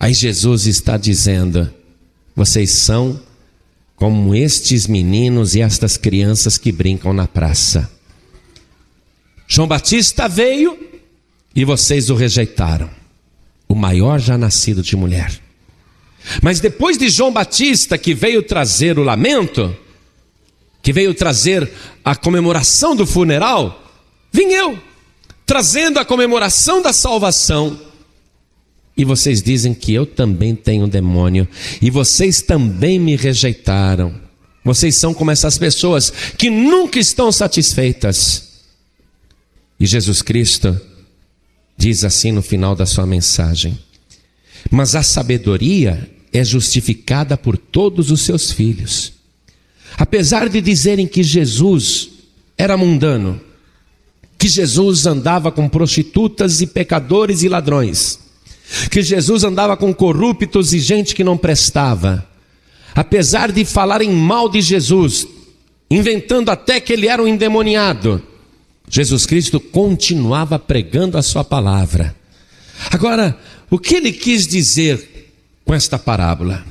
Aí Jesus está dizendo: vocês são como estes meninos e estas crianças que brincam na praça. João Batista veio e vocês o rejeitaram, o maior já nascido de mulher. Mas depois de João Batista, que veio trazer o lamento, que veio trazer a comemoração do funeral, vim eu, trazendo a comemoração da salvação. E vocês dizem que eu também tenho demônio, e vocês também me rejeitaram. Vocês são como essas pessoas que nunca estão satisfeitas. E Jesus Cristo diz assim no final da sua mensagem: mas a sabedoria é justificada por todos os seus filhos. Apesar de dizerem que Jesus era mundano, que Jesus andava com prostitutas e pecadores e ladrões, que Jesus andava com corruptos e gente que não prestava, apesar de falarem mal de Jesus, inventando até que ele era um endemoniado, Jesus Cristo continuava pregando a sua palavra. Agora, o que ele quis dizer com esta parábola?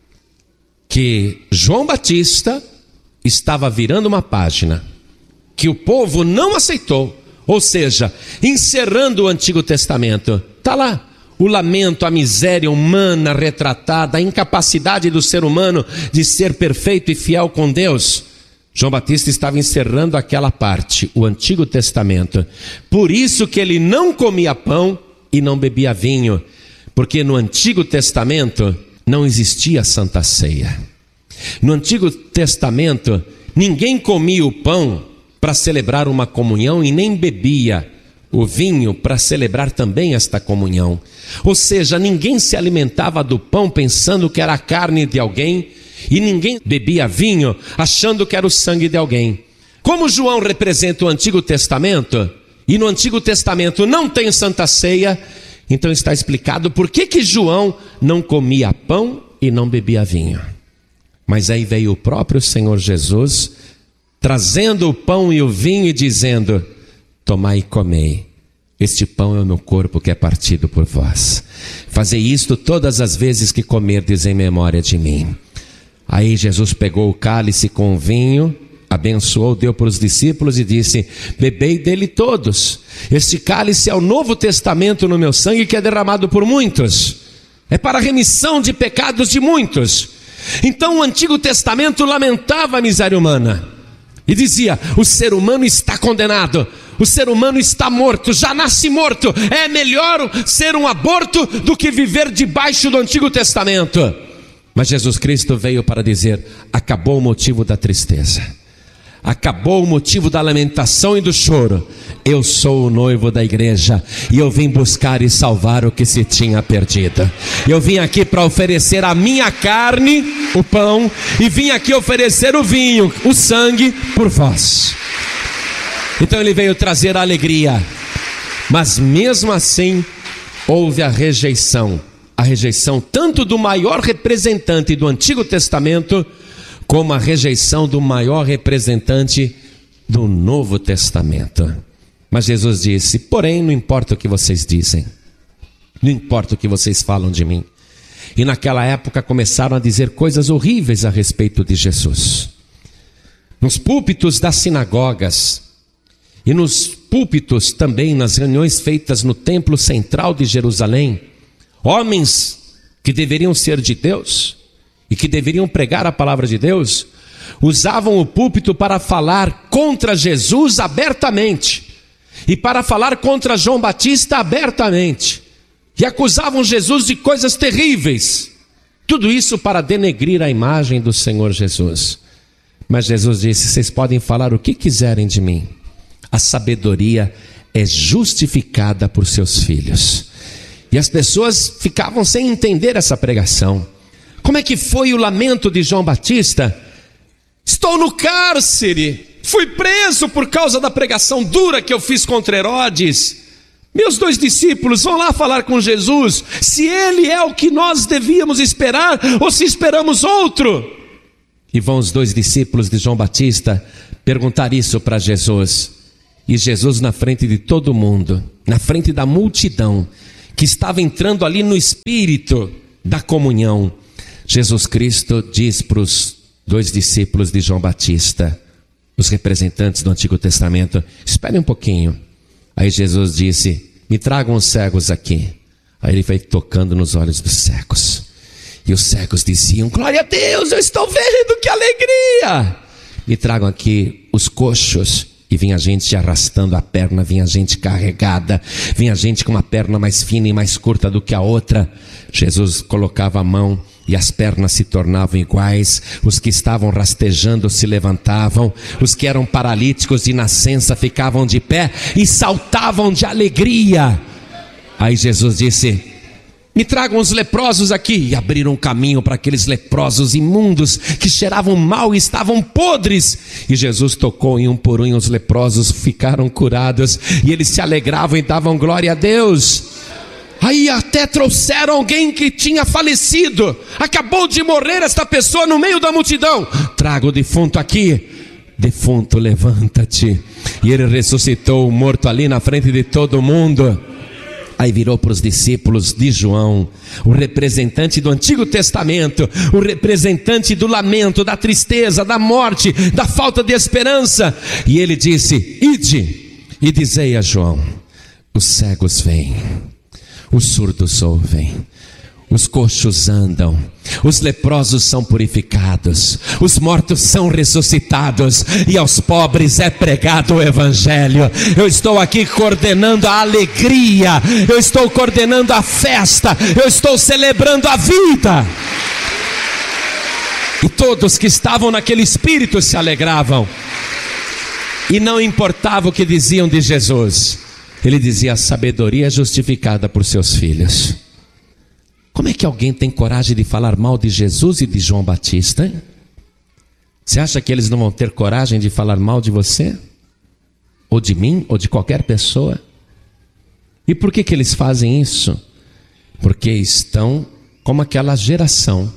Que João Batista estava virando uma página que o povo não aceitou, ou seja, encerrando o Antigo Testamento. Está lá o lamento, a miséria humana retratada, a incapacidade do ser humano de ser perfeito e fiel com Deus. João Batista estava encerrando aquela parte, o Antigo Testamento. Por isso que ele não comia pão e não bebia vinho, porque no Antigo Testamento não existia Santa Ceia. No Antigo Testamento, ninguém comia o pão para celebrar uma comunhão e nem bebia o vinho para celebrar também esta comunhão. Ou seja, ninguém se alimentava do pão pensando que era a carne de alguém, e ninguém bebia vinho achando que era o sangue de alguém. Como João representa o Antigo Testamento, e no Antigo Testamento não tem Santa Ceia, então está explicado por que João não comia pão e não bebia vinho. Mas aí veio o próprio Senhor Jesus, trazendo o pão e o vinho e dizendo: tomai e comei, este pão é o meu corpo que é partido por vós. Fazei isto todas as vezes que comerdes em memória de mim. Aí Jesus pegou o cálice com o vinho, abençoou, deu para os discípulos e disse: bebei dele todos. Este cálice é o Novo Testamento no meu sangue, que é derramado por muitos. É para a remissão de pecados de muitos. Então o Antigo Testamento lamentava a miséria humana e dizia: o ser humano está condenado, o ser humano está morto, já nasce morto. É melhor ser um aborto do que viver debaixo do Antigo Testamento. Mas Jesus Cristo veio para dizer: acabou o motivo da tristeza, acabou o motivo da lamentação e do choro. Eu sou o noivo da igreja e eu vim buscar e salvar o que se tinha perdido. Eu vim aqui para oferecer a minha carne, o pão, e vim aqui oferecer o vinho, o sangue, por vós. Então ele veio trazer a alegria, mas mesmo assim houve a rejeição tanto do maior representante do Antigo Testamento, como a rejeição do maior representante do Novo Testamento. Mas Jesus disse: porém, não importa o que vocês dizem, não importa o que vocês falam de mim. E naquela época começaram a dizer coisas horríveis a respeito de Jesus. Nos púlpitos das sinagogas e nos púlpitos também nas reuniões feitas no templo central de Jerusalém, homens que deveriam ser de Deus e que deveriam pregar a palavra de Deus, usavam o púlpito para falar contra Jesus abertamente e para falar contra João Batista abertamente, e acusavam Jesus de coisas terríveis, tudo isso para denegrir a imagem do Senhor Jesus. Mas Jesus disse: vocês podem falar o que quiserem de mim, a sabedoria é justificada por seus filhos. E as pessoas ficavam sem entender essa pregação. Como é que foi o lamento de João Batista? Estou no cárcere, fui preso por causa da pregação dura que eu fiz contra Herodes. Meus 2 discípulos vão lá falar com Jesus, se ele é o que nós devíamos esperar, ou se esperamos outro. E vão os 2 discípulos de João Batista perguntar isso para Jesus. E Jesus, na frente de todo mundo, na frente da multidão, que estava entrando ali no espírito, da comunhão, Jesus Cristo diz para os 2 discípulos de João Batista, os representantes do Antigo Testamento: espere um pouquinho. Aí Jesus disse: me tragam os cegos aqui. Aí ele foi tocando nos olhos dos cegos. E os cegos diziam: glória a Deus, eu estou vendo, que alegria! Me tragam aqui os coxos. E vinha gente arrastando a perna, vinha gente carregada, vinha gente com uma perna mais fina e mais curta do que a outra. Jesus colocava a mão e as pernas se tornavam iguais. Os que estavam rastejando se levantavam, os que eram paralíticos de nascença ficavam de pé e saltavam de alegria. Aí Jesus disse: me tragam os leprosos aqui. E abriram um caminho para aqueles leprosos imundos que cheiravam mal e estavam podres. E Jesus tocou em um por um, e os leprosos ficaram curados. E eles se alegravam e davam glória a Deus. Aí até trouxeram alguém que tinha falecido. Acabou de morrer esta pessoa no meio da multidão. Traga o defunto aqui. Defunto, levanta-te. E ele ressuscitou o morto ali na frente de todo mundo. Aí virou para os discípulos de João, o representante do Antigo Testamento, o representante do lamento, da tristeza, da morte, da falta de esperança. E ele disse: ide e dizei a João: os cegos vêm, os surdos ouvem, os coxos andam, os leprosos são purificados, os mortos são ressuscitados, e aos pobres é pregado o Evangelho. Eu estou aqui coordenando a alegria, eu estou coordenando a festa, eu estou celebrando a vida. E todos que estavam naquele espírito se alegravam. E não importava o que diziam de Jesus, ele dizia: a sabedoria é justificada por seus filhos. Como é que alguém tem coragem de falar mal de Jesus e de João Batista, hein? Você acha que eles não vão ter coragem de falar mal de você? Ou de mim? Ou de qualquer pessoa? E por que eles fazem isso? Porque estão como aquela geração.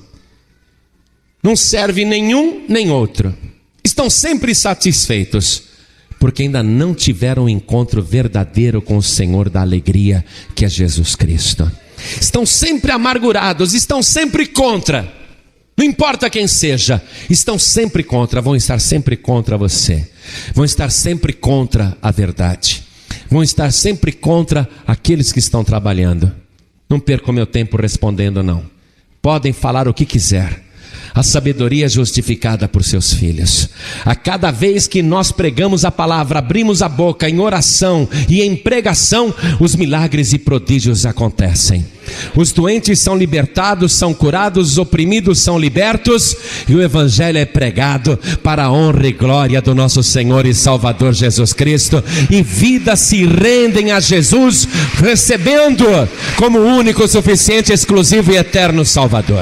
Não serve nenhum nem outro. Estão sempre satisfeitos, porque ainda não tiveram um encontro verdadeiro com o Senhor da alegria, que é Jesus Cristo. Estão sempre amargurados, estão sempre contra, não importa quem seja, estão sempre contra, vão estar sempre contra você, vão estar sempre contra a verdade, vão estar sempre contra aqueles que estão trabalhando. Não perco meu tempo respondendo, não. Podem falar o que quiser. A sabedoria é justificada por seus filhos. A cada vez que nós pregamos a palavra, abrimos a boca em oração e em pregação, os milagres e prodígios acontecem. Os doentes são libertados, são curados, os oprimidos são libertos, e o Evangelho é pregado para a honra e glória do nosso Senhor e Salvador Jesus Cristo, e vidas se rendem a Jesus, recebendo como único, suficiente, exclusivo e eterno Salvador.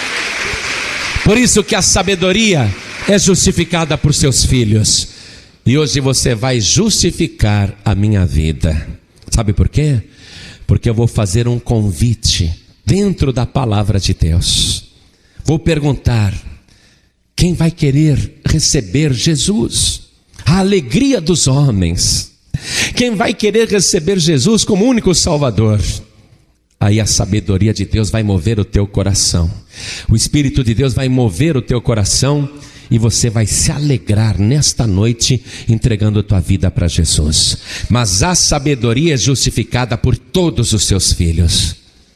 Por isso que a sabedoria é justificada por seus filhos. E hoje você vai justificar a minha vida. Sabe por quê? Porque eu vou fazer um convite dentro da palavra de Deus. Vou perguntar: quem vai querer receber Jesus, a alegria dos homens? Quem vai querer receber Jesus como único Salvador? Aí a sabedoria de Deus vai mover o teu coração. O Espírito de Deus vai mover o teu coração, e você vai se alegrar nesta noite entregando a tua vida para Jesus. Mas a sabedoria é justificada por todos os seus filhos.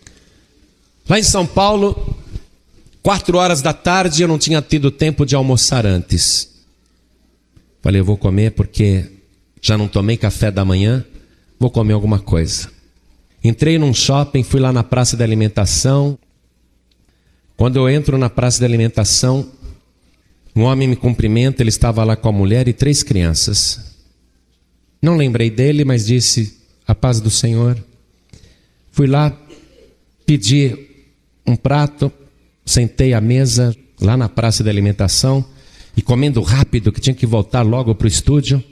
Lá em São Paulo, 4 da tarde, eu não tinha tido tempo de almoçar antes. Falei: eu vou comer porque já não tomei café da manhã, vou comer alguma coisa. Entrei num shopping, fui lá na praça de alimentação. Quando eu entro na praça de alimentação, um homem me cumprimenta, ele estava lá com a mulher e 3 crianças. Não lembrei dele, mas disse: a paz do Senhor. Fui lá, pedi um prato, sentei à mesa lá na praça de alimentação, e comendo rápido, que tinha que voltar logo para o estúdio.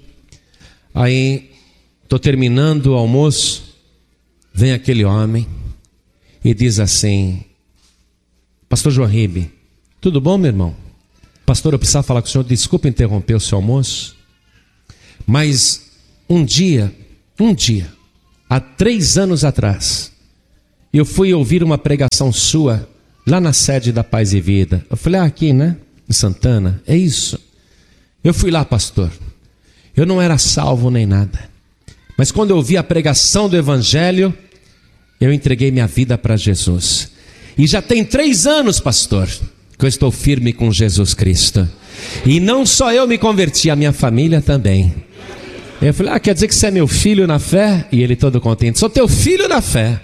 Aí, estou terminando o almoço, vem aquele homem e diz assim: pastor João Ribe, tudo bom, meu irmão? Pastor, eu precisava falar com o senhor, desculpa interromper o seu almoço, mas um dia, há 3 anos atrás, eu fui ouvir uma pregação sua lá na sede da Paz e Vida. Eu falei, aqui, né? Em Santana, é isso. Eu fui lá, pastor. Eu não era salvo nem nada. Mas quando eu ouvi a pregação do Evangelho, eu entreguei minha vida para Jesus. E já tem 3 anos, pastor, que eu estou firme com Jesus Cristo. E não só eu me converti, a minha família também. Eu falei, quer dizer que você é meu filho na fé? E ele todo contente, sou teu filho na fé.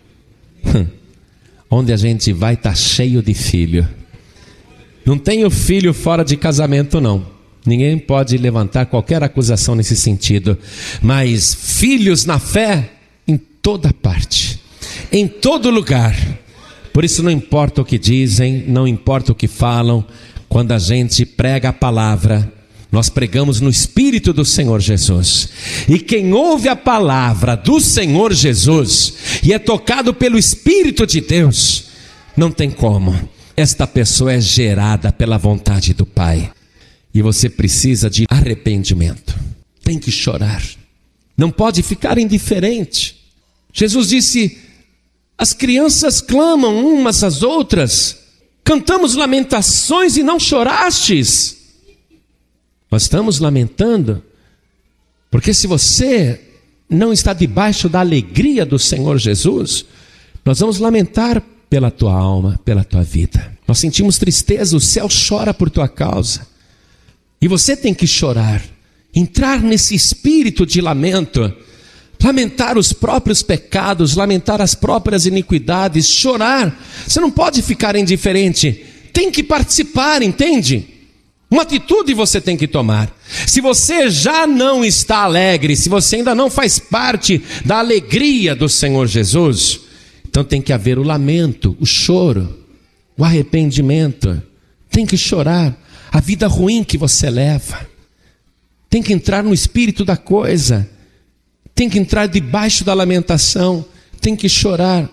Onde a gente vai tá cheio de filho. Não tenho filho fora de casamento não. Ninguém pode levantar qualquer acusação nesse sentido. Mas filhos na fé em toda parte, em todo lugar. Por isso não importa o que dizem, não importa o que falam. Quando a gente prega a palavra, nós pregamos no Espírito do Senhor Jesus. E quem ouve a palavra do Senhor Jesus e é tocado pelo Espírito de Deus, não tem como. Esta pessoa é gerada pela vontade do Pai. E você precisa de arrependimento. Tem que chorar. Não pode ficar indiferente. Jesus disse, as crianças clamam umas às outras. Cantamos lamentações e não chorastes. Nós estamos lamentando, porque se você não está debaixo da alegria do Senhor Jesus, nós vamos lamentar pela tua alma, pela tua vida. Nós sentimos tristeza, o céu chora por tua causa. E você tem que chorar, entrar nesse espírito de lamento, lamentar os próprios pecados, lamentar as próprias iniquidades, chorar. Você não pode ficar indiferente, tem que participar, entende? Uma atitude você tem que tomar. Se você já não está alegre, se você ainda não faz parte da alegria do Senhor Jesus, então tem que haver o lamento, o choro, o arrependimento. Tem que chorar a vida ruim que você leva. Tem que entrar no espírito da coisa. Tem que entrar debaixo da lamentação. Tem que chorar.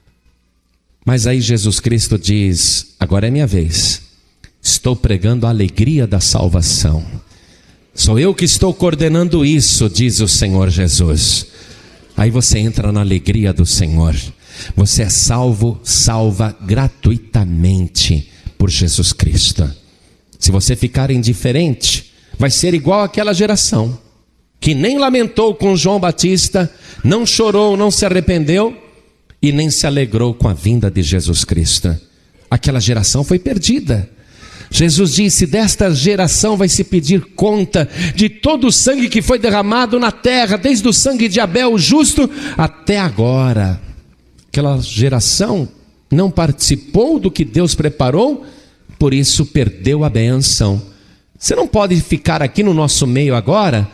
Mas aí Jesus Cristo diz, agora é minha vez. Estou pregando a alegria da salvação. Sou eu que estou coordenando isso, diz o Senhor Jesus. Aí você entra na alegria do Senhor. Você é salvo, salva gratuitamente por Jesus Cristo. Se você ficar indiferente, vai ser igual àquela geração que nem lamentou com João Batista, não chorou, não se arrependeu e nem se alegrou com a vinda de Jesus Cristo. Aquela geração foi perdida. Jesus disse, desta geração vai se pedir conta de todo o sangue que foi derramado na terra, desde o sangue de Abel, o justo, até agora. Aquela geração não participou do que Deus preparou, por isso perdeu a bênção. Você não pode ficar aqui no nosso meio agora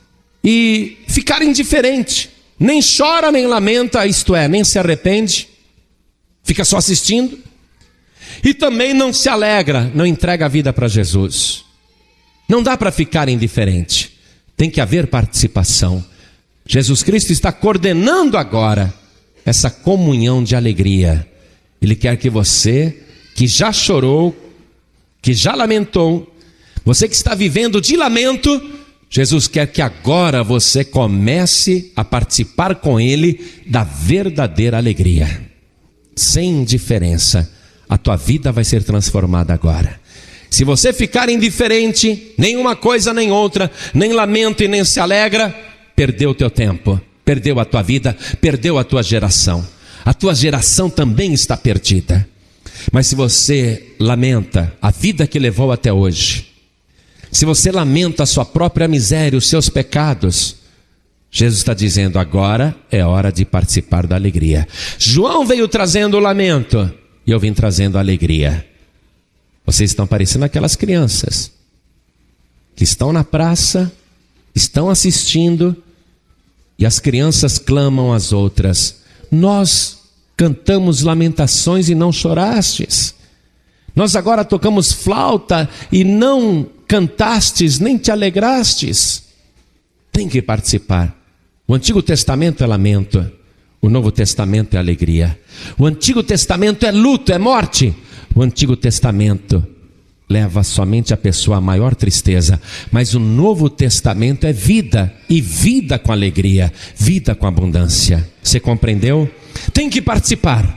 e ficar indiferente, nem chora nem lamenta, isto é, nem se arrepende, fica só assistindo. E também não se alegra, não entrega a vida para Jesus. Não dá para ficar indiferente. Tem que haver participação. Jesus Cristo está coordenando agora essa comunhão de alegria. Ele quer que você, que já chorou, que já lamentou, você que está vivendo de lamento, Jesus quer que agora você comece a participar com Ele da verdadeira alegria. Sem indiferença. A tua vida vai ser transformada agora. Se você ficar indiferente, nenhuma coisa nem outra, nem lamenta e nem se alegra, perdeu o teu tempo, perdeu a tua vida, perdeu a tua geração. A tua geração também está perdida. Mas se você lamenta a vida que levou até hoje, se você lamenta a sua própria miséria, os seus pecados, Jesus está dizendo, agora é hora de participar da alegria. João veio trazendo o lamento, e eu vim trazendo a alegria. Vocês estão parecendo aquelas crianças que estão na praça, estão assistindo, e as crianças clamam às outras, nós cantamos lamentações e não chorastes. Nós agora tocamos flauta e não cantastes, nem te alegrastes. Tem que participar. O Antigo Testamento é lamento, o Novo Testamento é alegria. O Antigo Testamento é luto, é morte. O Antigo Testamento leva somente a pessoa à maior tristeza. Mas o Novo Testamento é vida, e vida com alegria, vida com abundância. Você compreendeu? Tem que participar.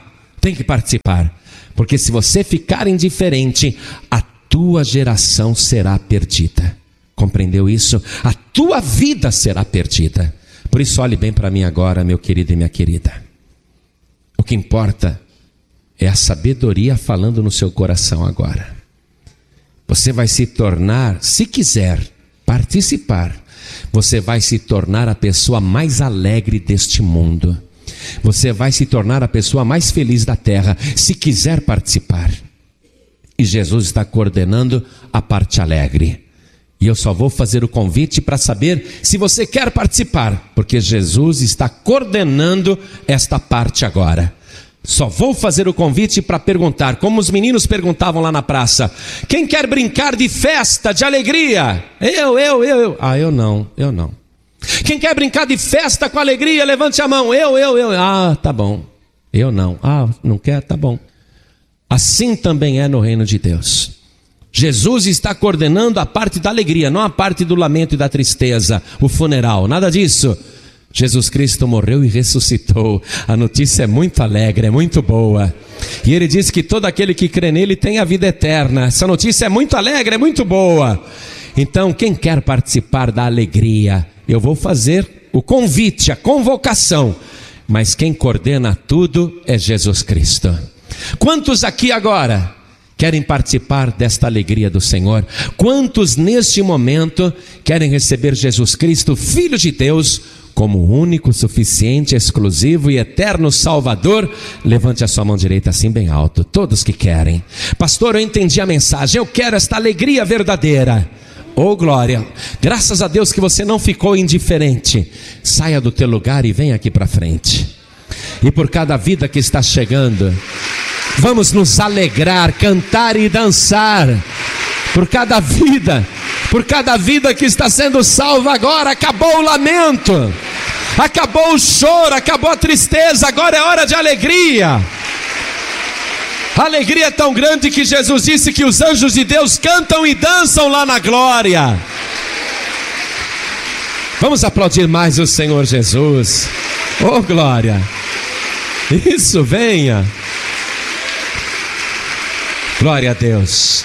tem que participar. Porque se você ficar indiferente, a tua geração será perdida. Compreendeu isso? A tua vida será perdida. Por isso olhe bem para mim agora, meu querido e minha querida. O que importa é a sabedoria falando no seu coração agora. Você vai se tornar, se quiser participar, você vai se tornar a pessoa mais alegre deste mundo. Você vai se tornar a pessoa mais feliz da terra, se quiser participar. E Jesus está coordenando a parte alegre. E eu só vou fazer o convite para saber se você quer participar, porque Jesus está coordenando esta parte agora. Só vou fazer o convite para perguntar, como os meninos perguntavam lá na praça: quem quer brincar de festa, de alegria? Eu. Ah, eu não. Quem quer brincar de festa com alegria, levante a mão. Eu. Ah, tá bom. Eu não. Ah, não quer? Tá bom. Assim também é no reino de Deus. Jesus está coordenando a parte da alegria, não a parte do lamento e da tristeza, o funeral, nada disso. Jesus Cristo morreu e ressuscitou. A notícia é muito alegre, é muito boa. E ele diz que todo aquele que crê nele tem a vida eterna. Essa notícia é muito alegre, é muito boa. Então, quem quer participar da alegria, eu vou fazer o convite, a convocação. Mas quem coordena tudo é Jesus Cristo. Quantos aqui agora querem participar desta alegria do Senhor? Quantos neste momento querem receber Jesus Cristo, Filho de Deus, como único, suficiente, exclusivo e eterno Salvador? Levante a sua mão direita assim bem alto, todos que querem. Pastor, eu entendi a mensagem, eu quero esta alegria verdadeira. Oh glória, graças a Deus que você não ficou indiferente. Saia do teu lugar e venha aqui para frente. E por cada vida que está chegando, vamos nos alegrar, cantar e dançar. Por cada vida que está sendo salva agora. Acabou o lamento, acabou o choro, acabou a tristeza, agora é hora de alegria. A alegria é tão grande que Jesus disse que os anjos de Deus cantam e dançam lá na glória. Vamos aplaudir mais o Senhor Jesus. Oh glória. Isso, venha. Glória a Deus.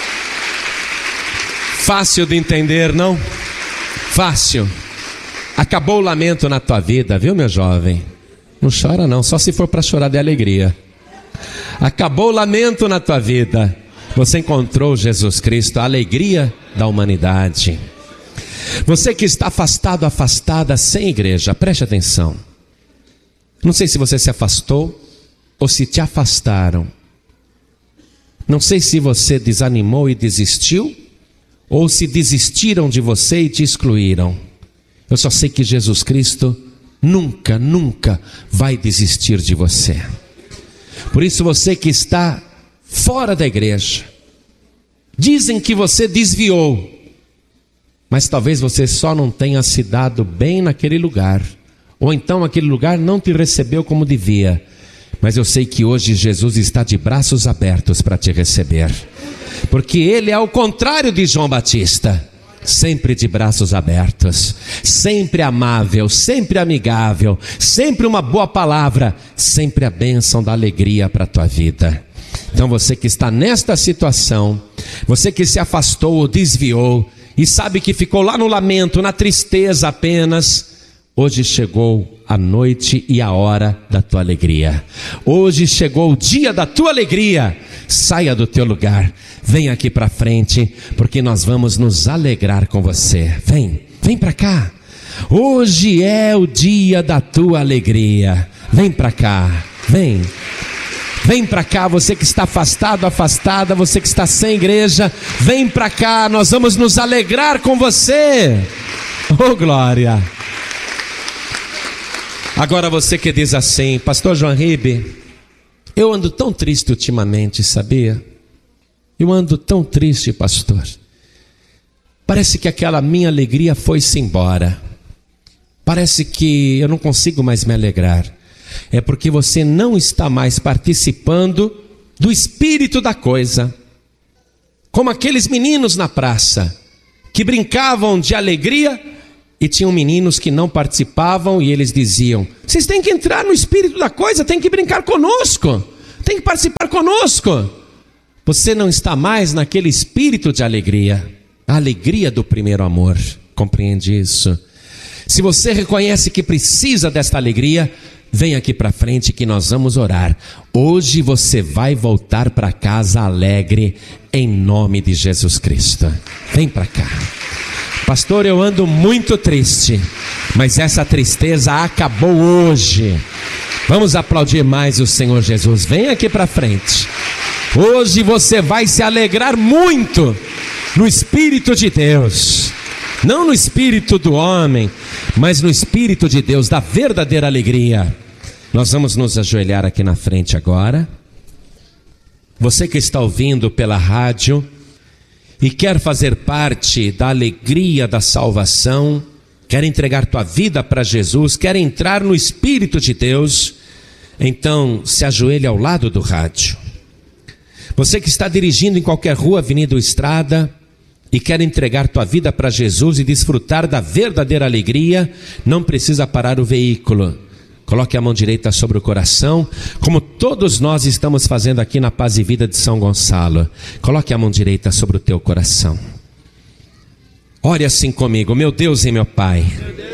Fácil de entender, não? Fácil. Acabou o lamento na tua vida, viu, meu jovem? Não chora não, só se for para chorar de alegria. Acabou o lamento na tua vida. Você encontrou Jesus Cristo, a alegria da humanidade. Você que está afastado, afastada, sem igreja, preste atenção. Não sei se você se afastou ou se te afastaram. Não sei se você desanimou e desistiu, ou se desistiram de você e te excluíram. Eu só sei que Jesus Cristo nunca vai desistir de você. Por isso você que está fora da igreja, dizem que você desviou, mas talvez você só não tenha se dado bem naquele lugar, ou então aquele lugar não te recebeu como devia. Mas eu sei que hoje Jesus está de braços abertos para te receber, porque Ele é ao contrário de João Batista, sempre de braços abertos, sempre amável, sempre amigável, sempre uma boa palavra, sempre a bênção da alegria para a tua vida. Então você que está nesta situação, você que se afastou ou desviou, e sabe que ficou lá no lamento, na tristeza apenas, hoje chegou a noite e a hora da tua alegria. Hoje chegou o dia da tua alegria. Saia do teu lugar, vem aqui para frente, porque nós vamos nos alegrar com você. Vem para cá. Hoje é o dia da tua alegria. Vem para cá, vem para cá, você que está afastado, afastada, você que está sem igreja, vem para cá, nós vamos nos alegrar com você. Oh glória. Agora você que diz assim: pastor João Ribe, eu ando tão triste ultimamente, sabia? Eu ando tão triste, pastor. Parece que aquela minha alegria foi-se embora. Parece que eu não consigo mais me alegrar. É porque você não está mais participando do espírito da coisa. Como aqueles meninos na praça, que brincavam de alegria, e tinham meninos que não participavam, e eles diziam: vocês têm que entrar no espírito da coisa, tem que brincar conosco, tem que participar conosco. Você não está mais naquele espírito de alegria, a alegria do primeiro amor. Compreende isso? Se você reconhece que precisa desta alegria, vem aqui para frente que nós vamos orar. Hoje você vai voltar para casa alegre, em nome de Jesus Cristo. Vem para cá. Pastor, eu ando muito triste, mas essa tristeza acabou hoje. Vamos aplaudir mais o Senhor Jesus. Vem aqui para frente. Hoje você vai se alegrar muito no Espírito de Deus. Não no espírito do homem, mas no Espírito de Deus, da verdadeira alegria. Nós vamos nos ajoelhar aqui na frente agora. Você que está ouvindo pela rádio e quer fazer parte da alegria da salvação, quer entregar tua vida para Jesus, quer entrar no Espírito de Deus, então se ajoelhe ao lado do rádio. Você que está dirigindo em qualquer rua, avenida ou estrada e quer entregar tua vida para Jesus e desfrutar da verdadeira alegria, não precisa parar o veículo. Coloque a mão direita sobre o coração, como todos nós estamos fazendo aqui na Paz e Vida de São Gonçalo. Coloque a mão direita sobre o teu coração. Ore assim comigo. Meu Deus e meu Pai,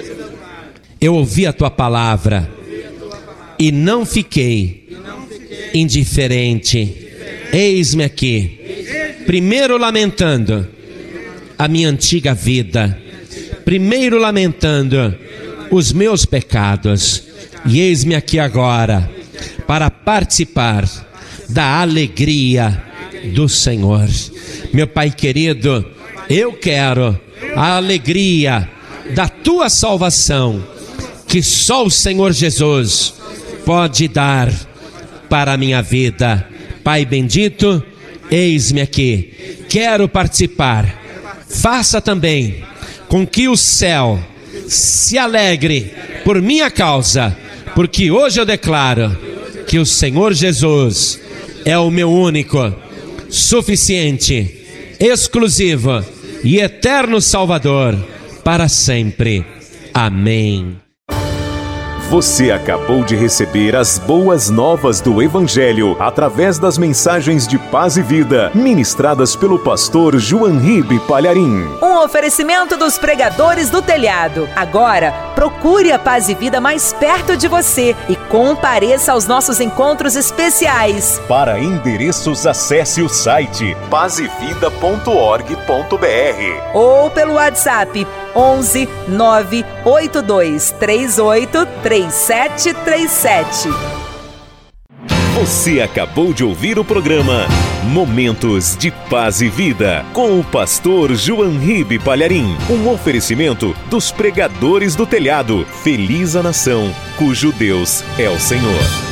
eu ouvi a tua palavra e não fiquei indiferente. Eis-me aqui, primeiro lamentando a minha antiga vida, primeiro lamentando os meus pecados, e eis-me aqui agora para participar da alegria do Senhor. Meu Pai querido, eu quero a alegria da tua salvação, que só o Senhor Jesus pode dar para a minha vida. Pai bendito, eis-me aqui, quero participar. Faça também com que o céu se alegre por minha causa, porque hoje eu declaro que o Senhor Jesus é o meu único, suficiente, exclusivo e eterno Salvador para sempre. Amém. Você acabou de receber as boas novas do Evangelho através das mensagens de Paz e Vida, ministradas pelo pastor João Ribe Palharim. Um oferecimento dos pregadores do telhado. Agora, procure a Paz e Vida mais perto de você e compareça aos nossos encontros especiais. Para endereços, acesse o site pazevida.org.br ou pelo WhatsApp 11 982 38 3737. Você acabou de ouvir o programa Momentos de Paz e Vida, com o pastor João Ribe Palharim. Um oferecimento dos pregadores do telhado. Feliz a nação cujo Deus é o Senhor.